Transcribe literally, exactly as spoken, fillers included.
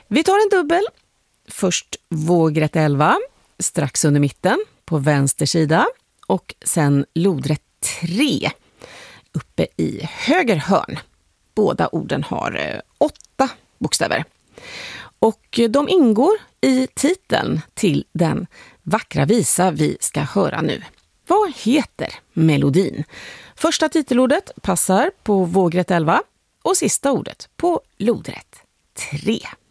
Vi tar en dubbel. Först vågrätt elva, strax under mitten på vänster sida. Och sen lodrätt tre, uppe i höger hörn. Båda orden har eh, åtta bokstäver. Och de ingår i titeln till den vackra visa vi ska höra nu. Vad heter melodin? Första titelordet passar på vågrätt elva och sista ordet på lodrätt tre.